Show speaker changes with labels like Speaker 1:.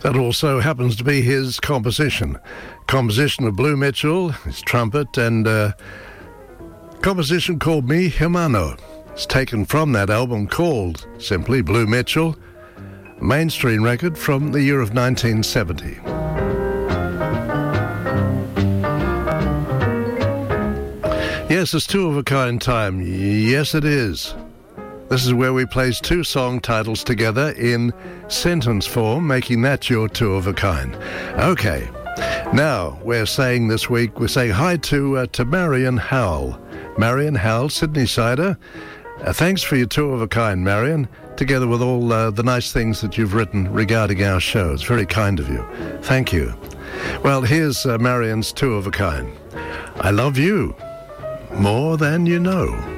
Speaker 1: That also happens to be his composition. Composition of Blue Mitchell, his trumpet, and composition called Mi Hermano. It's taken from that album called simply Blue Mitchell, a mainstream record from the year of 1970. Yes, it's two of a kind time. Yes, it is. This is where we place two song titles together in sentence form, making that your two of a kind. Okay, now we're saying this week, we're saying hi to Marion Howell. Marion Howell, Sydney-sider. Thanks for your two of a kind, Marion, together with all the nice things that you've written regarding our show. It's very kind of you. Thank you. Well, here's Marion's two of a kind. I love you more than you know.